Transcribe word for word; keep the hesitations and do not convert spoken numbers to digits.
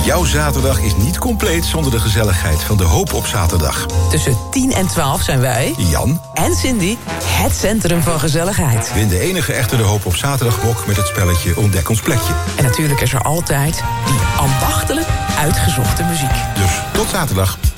Jouw zaterdag is niet compleet zonder de gezelligheid van de Hoop op zaterdag. Tussen tien en twaalf zijn wij, Jan en Cindy, het centrum van gezelligheid. Win de enige echte de Hoop op zaterdagbok met het spelletje Ontdek ons plekje. En natuurlijk is er altijd die ambachtelijk uitgezochte muziek. Dus tot zaterdag.